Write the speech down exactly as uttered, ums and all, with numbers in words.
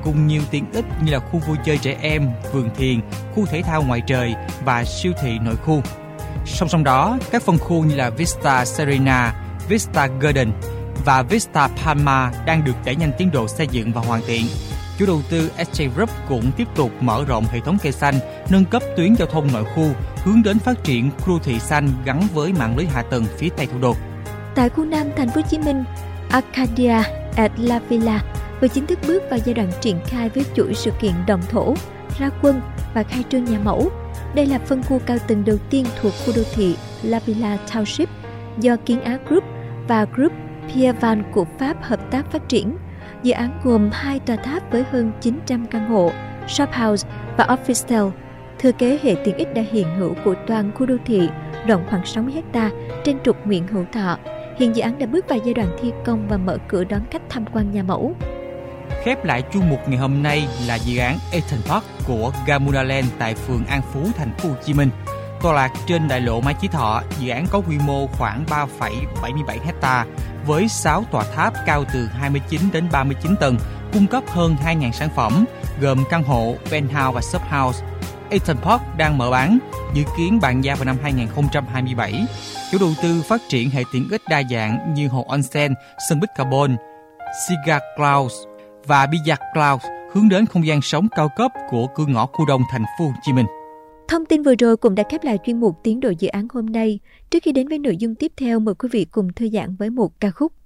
cùng nhiều tiện ích như là khu vui chơi trẻ em, vườn thiền, khu thể thao ngoài trời và siêu thị nội khu. Song song đó, các phân khu như là Vista Serena, Vista Garden và Vista Palma đang được đẩy nhanh tiến độ xây dựng và hoàn thiện. Chủ đầu tư ét gi Group cũng tiếp tục mở rộng hệ thống cây xanh, nâng cấp tuyến giao thông nội khu, hướng đến phát triển khu đô thị xanh gắn với mạng lưới hạ tầng phía Tây thủ đô. Tại khu Nam thành phố Hồ Chí Minh, Arcadia at La Villa vừa chính thức bước vào giai đoạn triển khai với chuỗi sự kiện động thổ, ra quân và khai trương nhà mẫu. Đây là phân khu cao tầng đầu tiên thuộc khu đô thị La Villa Township do Kiến Á Group và Group Pierre Van của Pháp hợp tác phát triển. Dự án gồm hai tòa tháp với hơn chín trăm căn hộ, shop house và office thừa kế hệ tiện ích đã hiện hữu của toàn khu đô thị rộng khoảng sáu mươi héc ta trên trục Nguyễn Hữu Thọ. Hiện dự án đã bước vào giai đoạn thi công và mở cửa đón khách tham quan nhà mẫu. Khép lại chuyên mục ngày hôm nay là dự án Eaton Park của Gamuna Land tại phường An Phú, thành phố Hồ Chí Minh. Tọa lạc trên đại lộ Mai Chí Thọ, dự án có quy mô khoảng ba phẩy bảy mươi bảy héc ta với sáu tòa tháp cao từ hai mươi chín đến ba mươi chín tầng, cung cấp hơn hai nghìn sản phẩm gồm căn hộ, penthouse và shophouse. Eaton Park đang mở bán, dự kiến bàn giao vào năm hai nghìn không trăm hai mươi bảy. Chủ đầu tư phát triển hệ tiện ích đa dạng như hồ onsen, sân bích carbon, Cigar Cloud và Billard Cloud, hướng đến không gian sống cao cấp của cửa ngõ khu đông thành phố Hồ Chí Minh. Thông tin vừa rồi cũng đã khép lại chuyên mục Tiến độ dự án hôm nay. Trước khi đến với nội dung tiếp theo, mời quý vị cùng thư giãn với một ca khúc.